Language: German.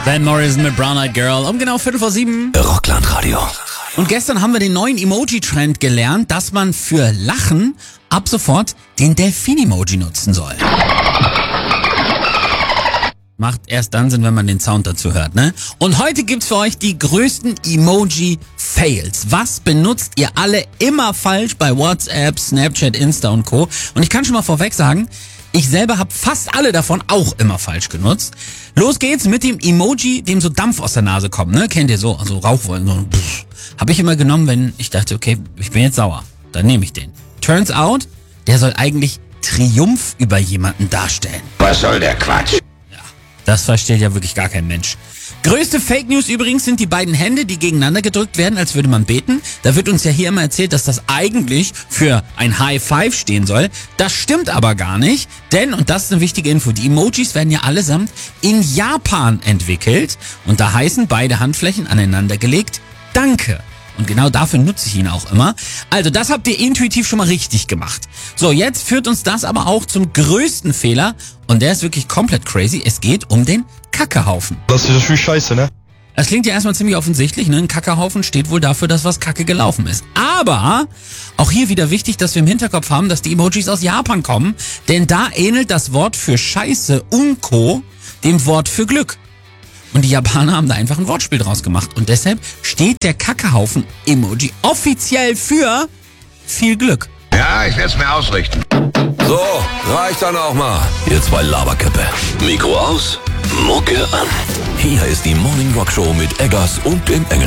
Van Morrison mit Brown Eyed Girl um genau 6:45. Rockland-Radio. Und gestern haben wir den neuen Emoji-Trend gelernt, dass man für Lachen ab sofort den Delfin-Emoji nutzen soll. Macht erst dann Sinn, wenn man den Sound dazu hört, ne? Und heute gibt's für euch die größten Emoji-Fails. Was benutzt ihr alle immer falsch bei WhatsApp, Snapchat, Insta und Co.? Und ich kann schon mal vorweg sagen, ich selber habe fast alle davon auch immer falsch genutzt. Los geht's mit dem Emoji, dem so Dampf aus der Nase kommt, ne? Kennt ihr so? Also Rauchwolken, so habe ich immer genommen, wenn ich dachte, okay, ich bin jetzt sauer. Dann nehme ich den. Turns out, der soll eigentlich Triumph über jemanden darstellen. Was soll der Quatsch? Das versteht ja wirklich gar kein Mensch. Größte Fake News übrigens sind die beiden Hände, die gegeneinander gedrückt werden, als würde man beten. Da wird uns ja hier immer erzählt, dass das eigentlich für ein High Five stehen soll. Das stimmt aber gar nicht, denn, und das ist eine wichtige Info, die Emojis werden ja allesamt in Japan entwickelt und da heißen beide Handflächen aneinander gelegt Danke. Und genau dafür nutze ich ihn auch immer. Also das habt ihr intuitiv schon mal richtig gemacht. So, jetzt führt uns das aber auch zum größten Fehler. Und der ist wirklich komplett crazy. Es geht um den Kackehaufen. Das ist viel Scheiße, ne? Das klingt ja erstmal ziemlich offensichtlich, ne? Ein Kackehaufen steht wohl dafür, dass was Kacke gelaufen ist. Aber auch hier wieder wichtig, dass wir im Hinterkopf haben, dass die Emojis aus Japan kommen. Denn da ähnelt das Wort für Scheiße Unko dem Wort für Glück. Und die Japaner haben da einfach ein Wortspiel draus gemacht. Und deshalb steht der Kackehaufen-Emoji offiziell für viel Glück. Ja, ich werd's mir ausrichten. So, reicht dann auch mal. Ihr zwei Laberköppe. Mikro aus, Mucke an. Hier ist die Morning Rock Show mit Eggers und dem Engel.